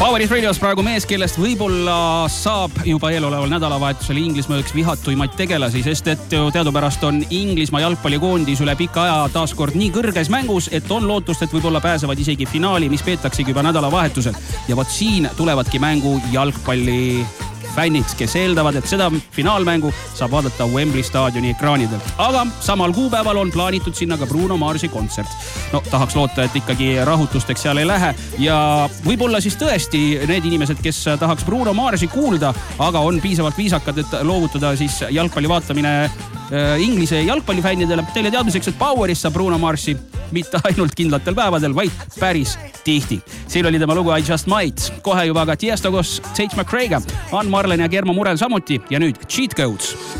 Poweris Radios praegu mees, kellest võib-olla saab juba eeloleval nädalavahetusel Inglismaa üks vihatuimaid tegelasi, sest et teadupärast on Inglismaa jalgpallikoondis üle pika aja taaskord nii kõrges mängus, et on lootust, et võib-olla pääsevad isegi finaali, mis peetaksegi juba nädalavahetusel. Ja vot siin tulevadki mängu jalgpalli fännid, kes eeldavad, et seda finaalmängu saab vaadata Wembley staadioni ekraanidelt. Aga samal kuupäeval on plaanitud sinna ka Bruno Marsi kontsert. No tahaks loota, et ikkagi rahutusteks seal ei lähe ja võib-olla siis tõesti need inimesed, kes tahaks Bruno Marsi kuulda, aga on piisavalt viisakad, et loovutada siis jalgpalli vaatamine Inglise jalgpallifännidele. Teile teadmiseks, et Poweris saab Bruno Marsi mitte ainult kindlatel päevadel, vaid päris tihti. Siin oli tema lugu I Just Might. Kohe juba ka Tiesto koos Tate McRae'ga, Ann Marlen ja Germo Murel samuti ja nüüd Cheat Codes.